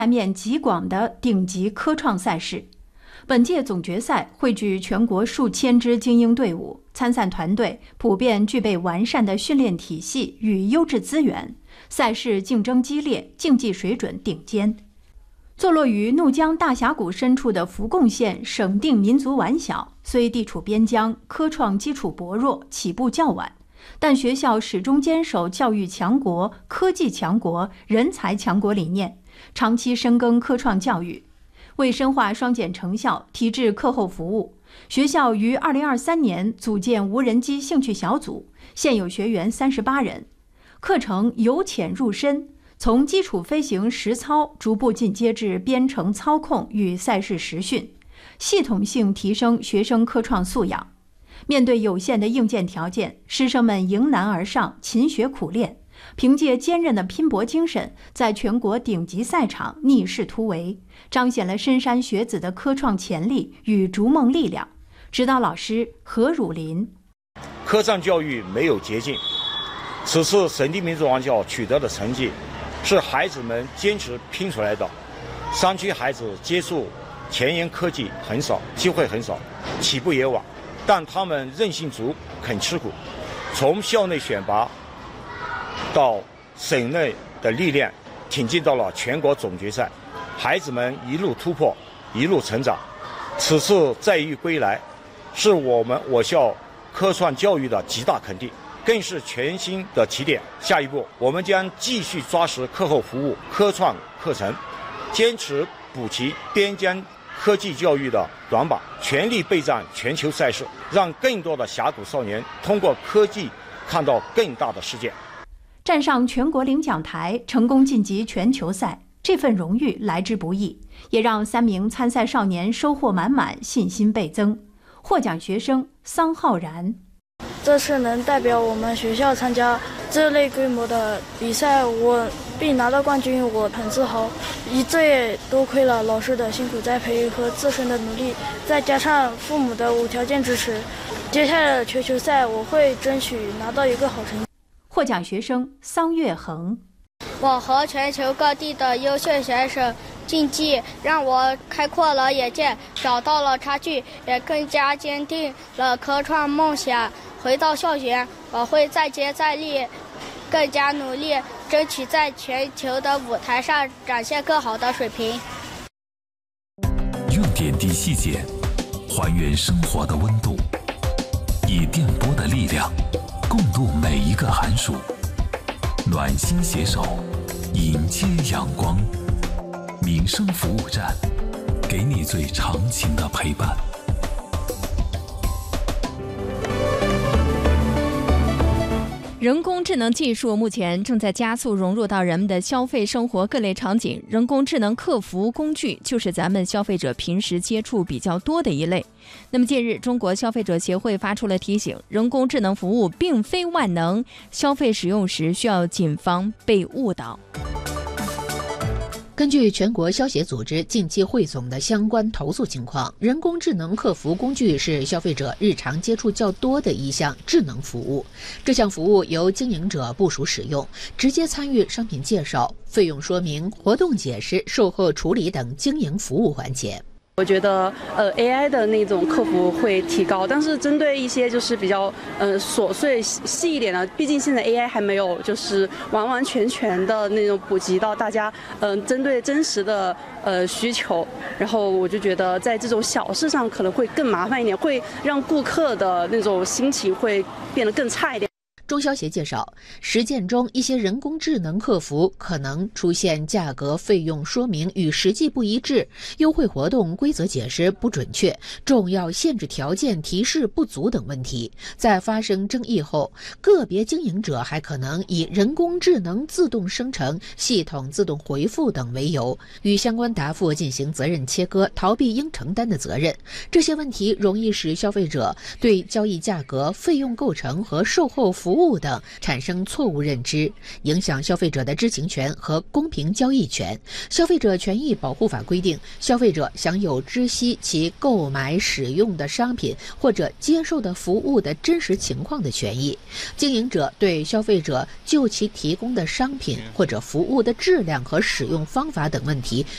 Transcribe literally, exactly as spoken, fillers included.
面面极广的顶级科创赛事。本届总决赛汇聚全国数千支精英队伍，参赛团队普遍具备完善的训练体系与优质资源，赛事竞争激烈，竞技水准顶尖。坐落于怒江大峡谷深处的福贡县省定民族玩小，虽地处边疆，科创基础薄弱，起步较晚，但学校始终坚守教育强国、科技强国、人才强国理念，长期深耕科创教育。为深化双减成效，提质课后服务，学校于二零二三年组建无人机兴趣小组，现有学员三十八人。课程由浅入深，从基础飞行实操逐步进阶至编程操控与赛事实训，系统性提升学生科创素养。面对有限的硬件条件，师生们迎难而上，勤学苦练，凭借坚韧的拼搏精神，在全国顶级赛场逆势突围，彰显了莘莘学子的科创潜力与逐梦力量。指导老师何汝林： 科创教育没有捷径，此次省定民族玩校取得的成绩，是孩子们坚持拼出来的。山区孩子接触前沿科技很少，机会很少，起步也晚，但他们韧性足，肯吃苦。从校内选拔到省内的历练，挺进到了全国总决赛，孩子们一路突破，一路成长。此次载誉归来，是我们我校科创教育的极大肯定，更是全新的起点。下一步，我们将继续抓实课后服务、科创课程，坚持补齐边疆科技教育的短板，全力备战全球赛事，让更多的峡谷少年通过科技看到更大的世界。 站上全国领奖台，成功晋级全球赛，这份荣誉来之不易，也让三名参赛少年收获满满，信心倍增。获奖学生桑浩然： 这次能代表我们学校参加这类规模的比赛，我并拿到冠军，我很自豪。这也多亏了老师的辛苦栽培和自身的努力，再加上父母的无条件支持。接下来的全球赛，我会争取拿到一个好成绩。 获奖学生桑月恒： 我和全球各地的优秀选手竞技，让我开阔了眼界，找到了差距，也更加坚定了科创梦想。回到校园，我会再接再厉，更加努力，争取在全球的舞台上展现更好的水平。 用点滴细节还原生活的温度，以电波的力量共度每一个寒暑，暖心携手迎接阳光。民生服务站，给你最长情的陪伴。 人工智能技术目前正在加速融入到人们的消费生活各类场景，人工智能客服工具就是咱们消费者平时接触比较多的一类。那么近日，中国消费者协会发出了提醒，人工智能服务并非万能，消费使用时需要谨防被误导。 根据全国消协组织近期汇总的相关投诉情况，人工智能客服工具是消费者日常接触较多的一项智能服务。这项服务由经营者部署使用，直接参与商品介绍、费用说明、活动解释、售后处理等经营服务环节。 我觉得呃 A I 的那种客服会提高，但是针对一些就是比较呃琐碎细一点的，毕竟现在 A I 还没有就是完完全全的那种普及到大家嗯、呃、针对真实的呃需求，然后我就觉得在这种小事上可能会更麻烦一点，会让顾客的那种心情会变得更差一点。 中消协介绍，实践中一些人工智能客服可能出现价格、费用说明与实际不一致，优惠活动规则解释不准确，重要限制条件提示不足等问题。在发生争议后，个别经营者还可能以人工智能自动生成、系统自动回复等为由，与相关答复进行责任切割，逃避应承担的责任。这些问题容易使消费者对交易价格、费用构成和售后服务等产生错误认知，影响消费者的知情权和公平交易权。消费者权益保护法规定，消费者享有知悉其购买使用的商品或者接受的服务的真实情况的权益。经营者对消费者就其提供的商品或者服务的质量和使用方法等问题